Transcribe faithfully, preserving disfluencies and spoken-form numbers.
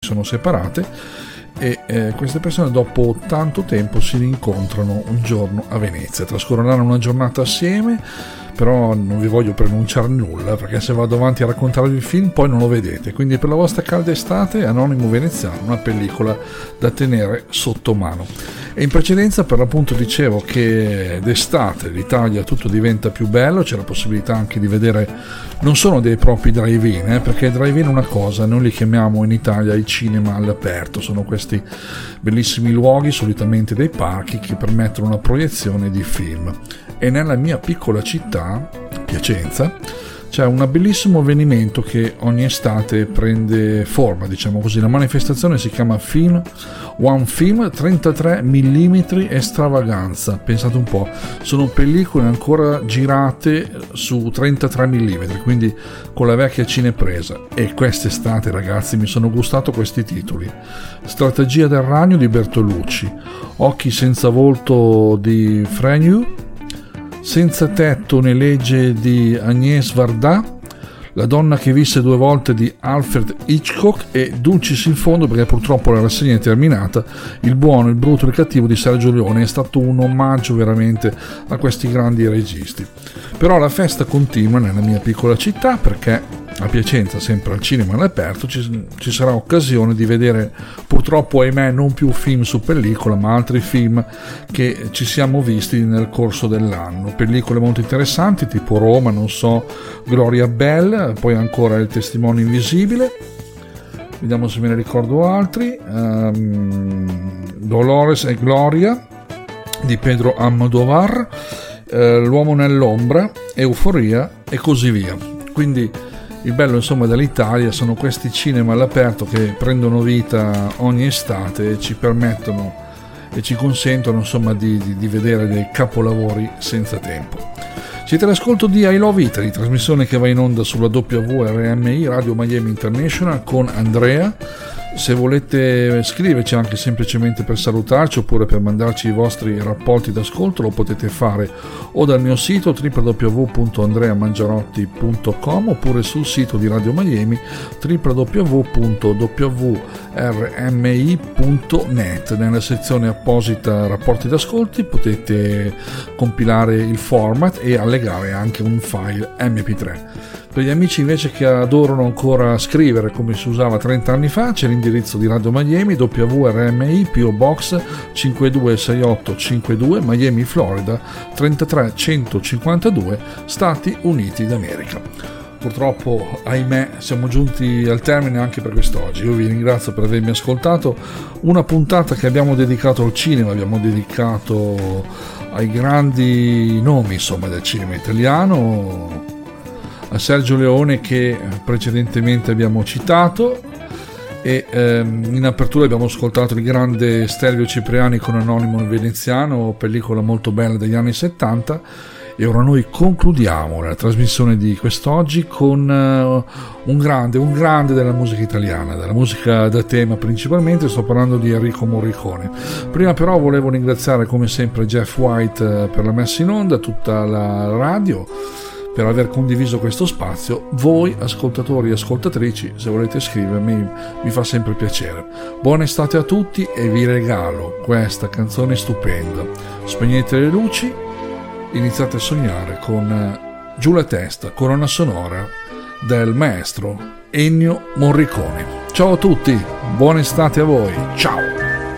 sono separate e eh, queste persone dopo tanto tempo si rincontrano un giorno a Venezia, trascorreranno una giornata assieme, però non vi voglio preannunciare nulla perché se vado avanti a raccontarvi il film poi non lo vedete, quindi per la vostra calda estate Anonimo Veneziano, una pellicola da tenere sotto mano. E in precedenza per l'appunto dicevo che d'estate l'Italia tutto diventa più bello, c'è la possibilità anche di vedere non sono dei propri drive-in, eh, perché drive-in è una cosa, noi li chiamiamo in Italia i cinema all'aperto, sono questi bellissimi luoghi, solitamente dei parchi, che permettono una proiezione di film. E nella mia piccola città, Piacenza, c'è un bellissimo avvenimento che ogni estate prende forma, diciamo così. La manifestazione si chiama Film One Film trentatré millimetri Extravaganza. Pensate un po', sono pellicole ancora girate su trentatré millimetri, quindi con la vecchia cinepresa. E quest'estate, ragazzi, mi sono gustato questi titoli: Strategia del ragno di Bertolucci, Occhi senza volto di Freinet, Senza tetto né legge di Agnès Varda, La donna che visse due volte di Alfred Hitchcock e Dulcis in fondo, perché purtroppo la rassegna è terminata, Il buono, il brutto e il cattivo di Sergio Leone. È stato un omaggio veramente a questi grandi registi. Però la festa continua nella mia piccola città, perché a Piacenza, sempre al cinema all'aperto, ci, ci sarà occasione di vedere, purtroppo ahimè non più film su pellicola, ma altri film che ci siamo visti nel corso dell'anno, pellicole molto interessanti tipo Roma, non so, Gloria Bell, poi ancora Il testimone invisibile, vediamo se me ne ricordo altri, um, Dolores e Gloria di Pedro Almodóvar, uh, L'uomo nell'ombra, Euforia e così via. Quindi il bello insomma dell'Italia sono questi cinema all'aperto che prendono vita ogni estate e ci permettono e ci consentono insomma di, di, di vedere dei capolavori senza tempo. Siete all'ascolto di I Love Italy, trasmissione che va in onda sulla W R M I Radio Miami International con Andrea. Se volete scriverci anche semplicemente per salutarci oppure per mandarci i vostri rapporti d'ascolto, lo potete fare o dal mio sito w w w punto andrea mangiarotti punto com oppure sul sito di Radio Miami w w w punto w r m i punto net. Nella sezione apposita rapporti d'ascolti potete compilare il format e allegare anche un file M P tre. Per gli amici invece che adorano ancora scrivere come si usava trenta anni fa, c'è l'indirizzo di Radio Miami, W R M I, P O Box cinque due sei otto cinque due, Miami, Florida trentatré centocinquantadue, Stati Uniti d'America. Purtroppo, ahimè, siamo giunti al termine anche per quest'oggi. Io vi ringrazio per avermi ascoltato. Una puntata che abbiamo dedicato al cinema, abbiamo dedicato ai grandi nomi insomma del cinema italiano, a Sergio Leone che precedentemente abbiamo citato, e ehm, in apertura abbiamo ascoltato il grande Stelvio Cipriani con Anonimo Veneziano, pellicola molto bella degli anni settanta. E ora noi concludiamo la trasmissione di quest'oggi con uh, un grande, un grande della musica italiana, della musica da tema principalmente, sto parlando di Enrico Morricone. Prima però volevo ringraziare come sempre Jeff White uh, per la messa in onda, tutta la radio, per aver condiviso questo spazio. Voi ascoltatori e ascoltatrici, se volete scrivermi, mi fa sempre piacere. Buona estate a tutti e vi regalo questa canzone stupenda. Spegnete le luci, iniziate a sognare con Giù la testa, colonna sonora del maestro Ennio Morricone. Ciao a tutti, buona estate a voi, ciao!